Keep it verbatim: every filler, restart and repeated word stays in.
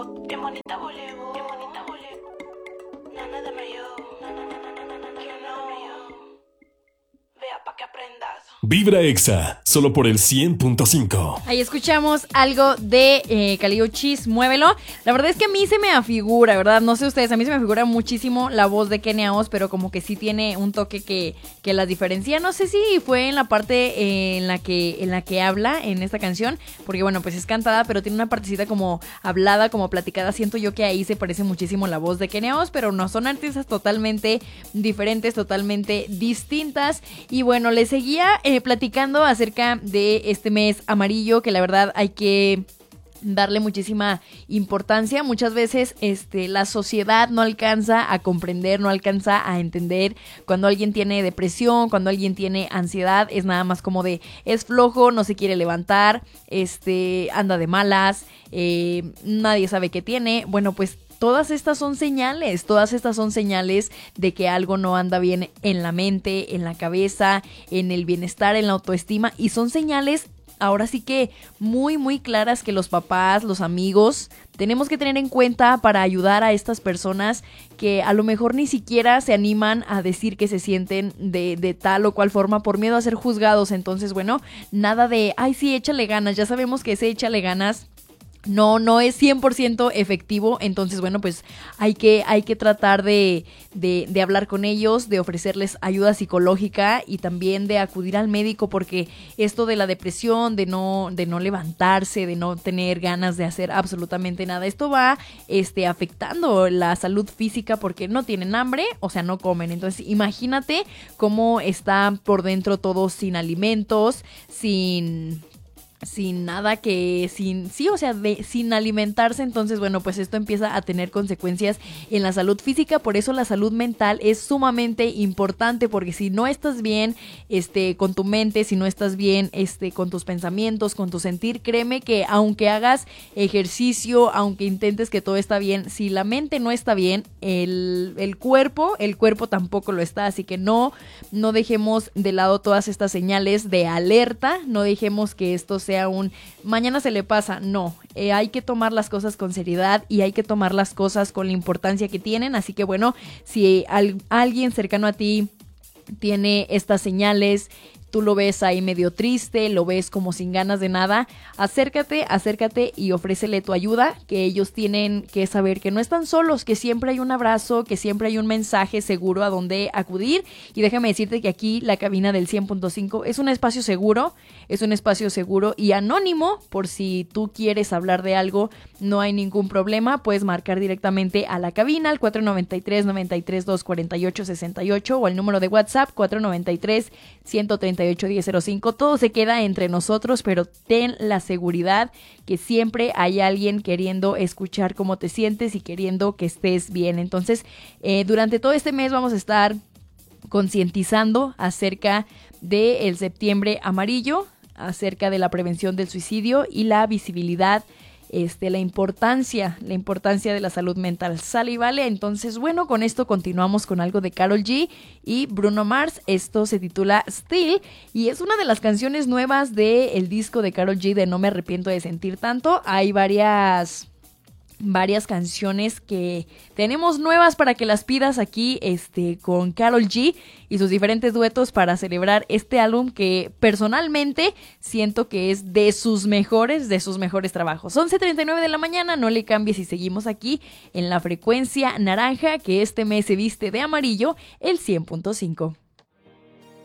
voleo, qué bonita voleo, qué bonita voleo. Nana de mayo, nana, nana, nana, nana, que no me yo. Vea pa' que aprendas. Vibra Exa, solo por el cien punto cinco. Ahí escuchamos algo de eh, Kali Uchis, Muévelo. La verdad es que a mí se me afigura, ¿verdad? No sé ustedes, a mí se me afigura muchísimo la voz de Kenia Os, pero como que sí tiene un toque que, que las diferencia. No sé si fue en la parte eh, en la que en la que habla en esta canción, porque bueno, pues es cantada, pero tiene una partecita como hablada, como platicada. Siento yo que ahí se parece muchísimo la voz de Kenia Os, pero no, son artistas totalmente diferentes, totalmente distintas. Y bueno, les seguía eh, platicando acerca de este mes amarillo, que la verdad hay que darle muchísima importancia. Muchas veces este, la sociedad no alcanza a comprender, no alcanza a entender cuando alguien tiene depresión, cuando alguien tiene ansiedad. Es nada más como de, es flojo, no se quiere levantar, este, anda de malas, eh, nadie sabe qué tiene. Bueno, pues todas estas son señales, todas estas son señales de que algo no anda bien en la mente, en la cabeza, en el bienestar, en la autoestima, y son señales ahora sí que muy muy claras que los papás, los amigos tenemos que tener en cuenta para ayudar a estas personas que a lo mejor ni siquiera se animan a decir que se sienten de, de tal o cual forma por miedo a ser juzgados. Entonces, bueno, nada de, ay sí, échale ganas, ya sabemos que ese échale ganas No, no es cien por ciento efectivo. Entonces, bueno, pues hay que, hay que tratar de, de, de hablar con ellos, de ofrecerles ayuda psicológica y también de acudir al médico, porque esto de la depresión, de no, de no levantarse, de no tener ganas de hacer absolutamente nada, esto va este, afectando la salud física porque no tienen hambre, o sea, no comen. Entonces, imagínate cómo está por dentro todo sin alimentos, sin... sin nada que, sin, sí, o sea, de, sin alimentarse. Entonces, bueno, pues esto empieza a tener consecuencias en la salud física. Por eso la salud mental es sumamente importante, porque si no estás bien, este, con tu mente, si no estás bien, este, con tus pensamientos, con tu sentir, créeme que aunque hagas ejercicio, aunque intentes que todo está bien, si la mente no está bien, el, el cuerpo, el cuerpo tampoco lo está. Así que no, no dejemos de lado todas estas señales de alerta, no dejemos que esto sea sea un mañana se le pasa. No, eh, hay que tomar las cosas con seriedad y hay que tomar las cosas con la importancia que tienen. Así que bueno, si al, alguien cercano a ti tiene estas señales, tú lo ves ahí medio triste, lo ves como sin ganas de nada, acércate, acércate y ofrécele tu ayuda, que ellos tienen que saber que no están solos, que siempre hay un abrazo, que siempre hay un mensaje seguro a donde acudir. Y déjame decirte que aquí la cabina del cien punto cinco es un espacio seguro, es un espacio seguro y anónimo. Por si tú quieres hablar de algo, no hay ningún problema, puedes marcar directamente a la cabina al cuatro noventa y tres, noventa y tres, doscientos cuarenta y ocho, sesenta y ocho o al número de WhatsApp cuatro noventa y tres, ciento treinta y ocho, diez cero cinco. Todo se queda entre nosotros, pero ten la seguridad que siempre hay alguien queriendo escuchar cómo te sientes y queriendo que estés bien. Entonces, eh, durante todo este mes vamos a estar concientizando acerca del septiembre amarillo, acerca de la prevención del suicidio y la visibilidad, Este, la importancia, la importancia de la salud mental. Sale y vale. Entonces, bueno, con esto continuamos con algo de Karol G y Bruno Mars. Esto se titula Still y es una de las canciones nuevas del disco de Karol G de No Me Arrepiento de Sentir Tanto. Hay varias... varias canciones que tenemos nuevas para que las pidas aquí este, con Karol G y sus diferentes duetos para celebrar este álbum que personalmente siento que es de sus mejores, de sus mejores trabajos. once treinta y nueve de la mañana, no le cambies y seguimos aquí en la frecuencia naranja, que este mes se viste de amarillo, el cien punto cinco.